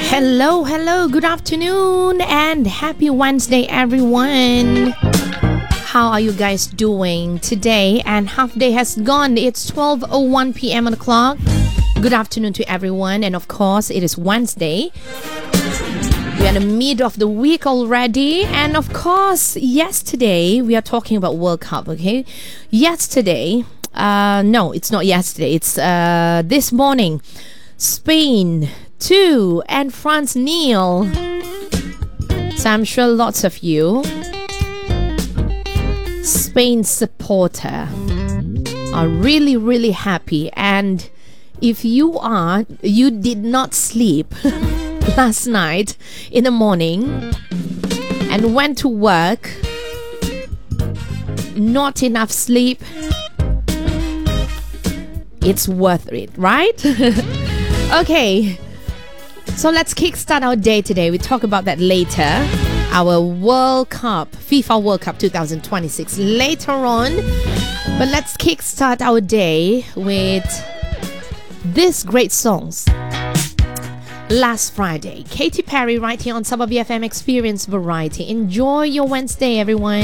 Hello, good afternoon and happy Wednesday, everyone. How are you guys doing today? And half day has gone. It's 12:01 p.m. on the clock. Good afternoon to everyone. And of course, it is Wednesday. We're in the mid of the week already. And of course, yesterday, we are talking about World Cup, okay? Yesterday, no, it's not yesterday. It's this morning. Spain 2 and France 0. So I'm sure lots of you Spain supporter are really happy, and if you did not sleep last night in the morning and went to work, not enough sleep, it's worth it, right? Okay, so let's kickstart our day today. We'll talk about that later. Our World Cup, FIFA World Cup 2026 later on. But let's kickstart our day with these great songs. Last Friday, Katy Perry right here on Sabah BFM Experience Variety. Enjoy your Wednesday, everyone.